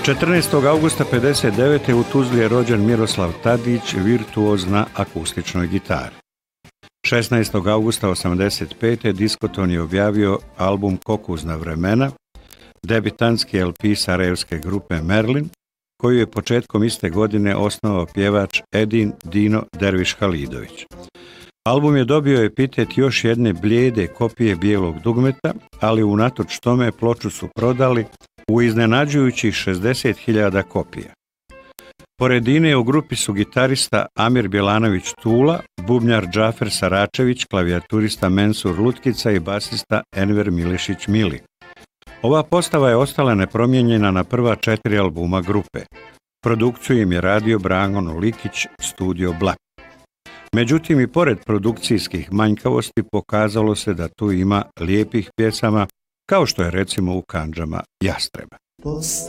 14. augusta 1959. u Tuzli je rođen Miroslav Tadić, virtuoz na akustičnoj gitari. 16. augusta 1985. Diskoton je objavio album Kokuzna vremena, debitantski LP sarajevske grupe Merlin, koju je početkom iste godine osnovao pjevač Edin Dino Derviš Halidović. Album je dobio epitet još jedne blijede kopije bijelog dugmeta, ali unatoč tome ploču su prodali u iznenađujućih 60.000 kopija. Pored Dine u grupi su gitarista Amir Bjelanović Tula, bubnjar Džafer Saračević, klavijaturista Mensur Lutkica i basista Enver Milišić Mili. Ova postava je ostala nepromijenjena na prva 4 albuma grupe. Produkciju im je radio Branko Likić, Studio Black. Međutim, i pored produkcijskih manjkavosti pokazalo se da tu ima lijepih pjesama, kao što je recimo u Kandžama Jastreba.